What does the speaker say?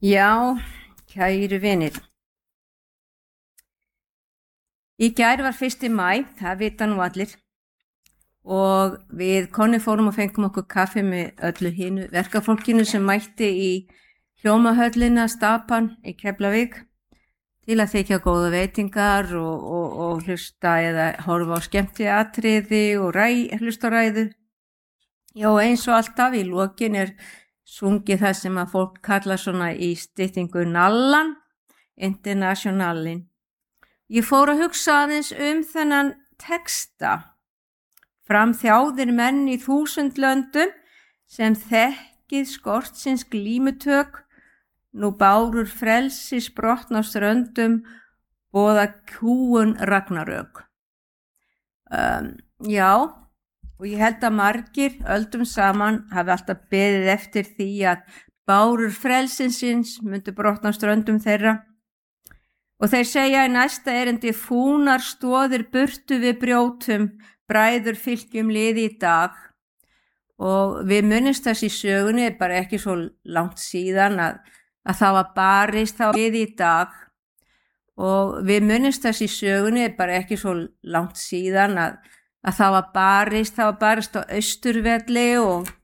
Já, kæru vinir. Í gær var 1. maí, það vita nú allir, og við Konni fórum og fengum okkur kaffi með öllu hinu verkafólkinu sem mætti í hljómahöllina Stapan í Keflavík til að þykja góða veitingar og hlusta eða horfa á skemmtiatriði og hlusta á ræðu. Já, eins og alltaf í lokin sungið það sem að fólk kalla svona í styttingu nallan, internationalin. Ég fór að hugsa aðeins þennan texta. Framþjáðir menn í 1000 löndum sem þekkið skortsins glímutök, nú bárur frelsis brotna á ströndum, boða kúgun ragnarök. Já, og ég held að margir öldum saman hafi alltaf beðið eftir því að bárur frelsinsins myndu brotna á ströndum þeirra. Og þeir segja í næsta erindi fúnar stoðir burtu við brjótum, bræður fylgjum liði í dag. Og við munumst þess í sögunni bara ekki svo langt síðan að það var barist liði í dag. Og við munumst þess í sögunni bara ekki svo langt síðan að það var barist á Austurvelli og